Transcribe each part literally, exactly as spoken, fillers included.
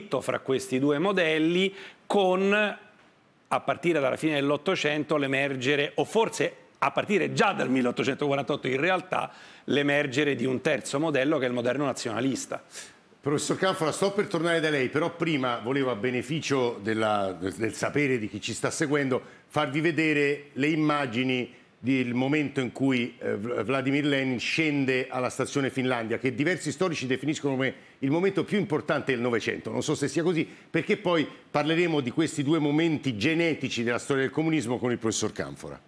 conflitto fra questi due modelli con, a partire dalla fine dell'Ottocento, l'emergere, o forse a partire già dal milleottocentoquarantotto in realtà, l'emergere di un terzo modello che è il moderno nazionalista. Professor Canfora, sto per tornare da lei, però prima volevo, a beneficio della, del, del sapere di chi ci sta seguendo, farvi vedere le immagini del momento in cui eh, Vladimir Lenin scende alla stazione Finlandia, che diversi storici definiscono come il momento più importante del Novecento. Non so se sia così, perché poi parleremo di questi due momenti genetici della storia del comunismo con il professor Canfora.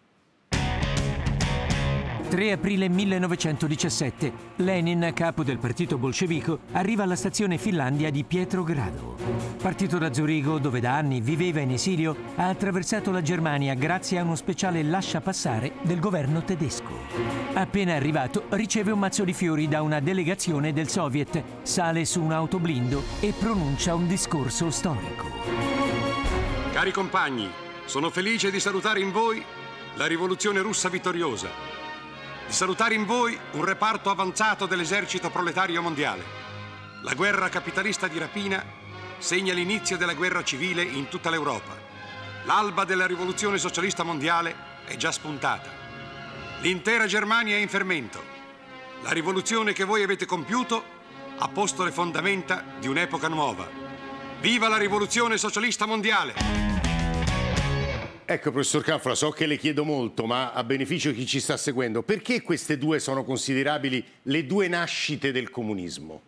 tre aprile millenovecentodiciassette. Lenin, capo del partito bolscevico, arriva alla stazione Finlandia di Pietrogrado. Partito da Zurigo, dove da anni viveva in esilio, ha attraversato la Germania grazie a uno speciale lasciapassare del governo tedesco. Appena arrivato, riceve un mazzo di fiori da una delegazione del Soviet, sale su un autoblindo e pronuncia un discorso storico. Cari compagni, sono felice di salutare in voi la rivoluzione russa vittoriosa. Di salutare in voi un reparto avanzato dell'esercito proletario mondiale. La guerra capitalista di rapina segna l'inizio della guerra civile in tutta l'Europa. L'alba della rivoluzione socialista mondiale è già spuntata. L'intera Germania è in fermento. La rivoluzione che voi avete compiuto ha posto le fondamenta di un'epoca nuova. Viva la rivoluzione socialista mondiale! Ecco, professor Canfora, so che le chiedo molto, ma a beneficio di chi ci sta seguendo, perché queste due sono considerabili le due nascite del comunismo?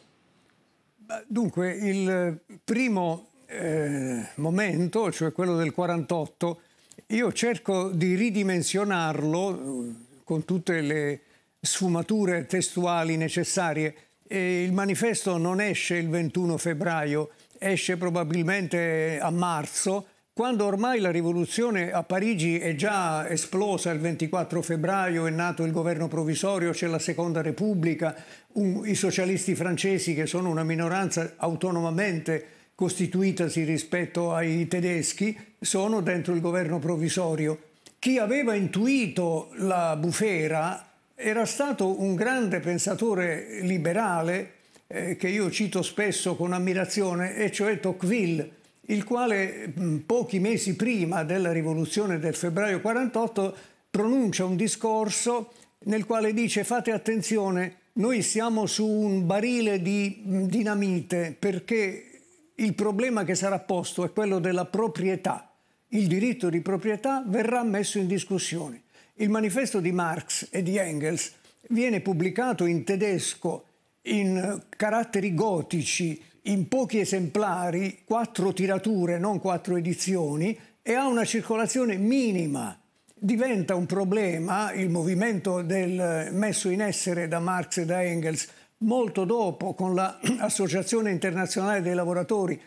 Dunque, il primo eh, momento, cioè quello del quarantotto, io cerco di ridimensionarlo con tutte le sfumature testuali necessarie. E il manifesto non esce il ventuno febbraio, esce probabilmente a marzo, quando ormai la rivoluzione a Parigi è già esplosa il ventiquattro febbraio, è nato il governo provvisorio, c'è la Seconda Repubblica, un, i socialisti francesi, che sono una minoranza autonomamente costituitasi rispetto ai tedeschi, sono dentro il governo provvisorio. Chi aveva intuito la bufera era stato un grande pensatore liberale, eh, che io cito spesso con ammirazione, e cioè Tocqueville, il quale mh, pochi mesi prima della rivoluzione del febbraio quarantotto pronuncia un discorso nel quale dice: fate attenzione, noi siamo su un barile di mh, dinamite, perché il problema che sarà posto è quello della proprietà. Il diritto di proprietà verrà messo in discussione. Il manifesto di Marx e di Engels viene pubblicato in tedesco in caratteri gotici, in pochi esemplari, quattro tirature, non quattro edizioni, e ha una circolazione minima. Diventa un problema il movimento del, messo in essere da Marx e da Engels molto dopo, con l'Associazione Internazionale dei Lavoratori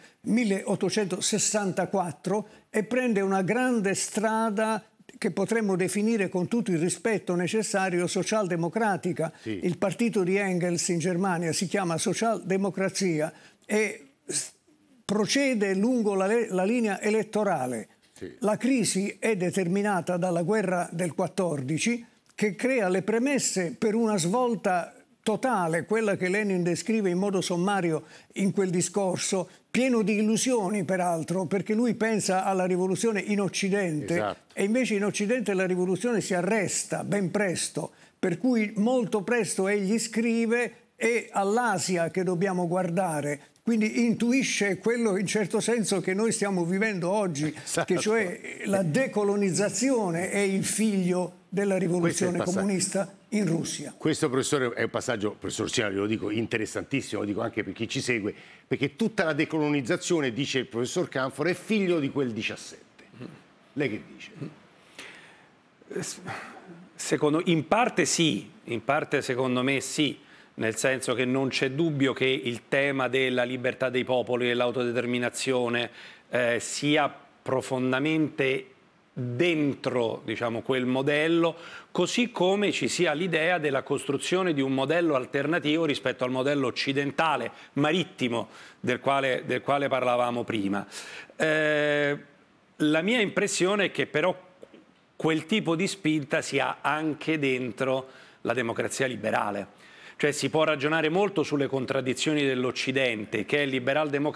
milleottocentosessantaquattro, e prende una grande strada che potremmo definire, con tutto il rispetto necessario, socialdemocratica. Sì. Il partito di Engels in Germania si chiama Socialdemocrazia e procede lungo la, la linea elettorale. Sì. La crisi è determinata dalla guerra del quattordici, che crea le premesse per una svolta totale, quella che Lenin descrive in modo sommario in quel discorso, pieno di illusioni peraltro, perché lui pensa alla rivoluzione in Occidente. Esatto. E invece in Occidente la rivoluzione si arresta ben presto, per cui molto presto egli scrive: è all'Asia che dobbiamo guardare. Quindi intuisce quello in certo senso che noi stiamo vivendo oggi, esatto, che cioè la decolonizzazione è il figlio della rivoluzione comunista in Russia. Questo, professore, è un passaggio, professor Ciano, lo dico, interessantissimo, lo dico anche per chi ci segue, perché tutta la decolonizzazione, dice il professor Canfora, è figlio di quel diciassette. Lei che dice? Secondo, in parte sì, in parte secondo me sì, nel senso che non c'è dubbio che il tema della libertà dei popoli e dell'autodeterminazione eh, sia profondamente dentro, diciamo, quel modello, così come ci sia l'idea della costruzione di un modello alternativo rispetto al modello occidentale, marittimo, del quale, del quale parlavamo prima. Eh, la mia impressione è che però quel tipo di spinta sia anche dentro la democrazia liberale. Cioè si può ragionare molto sulle contraddizioni dell'Occidente, che è liberal democratico,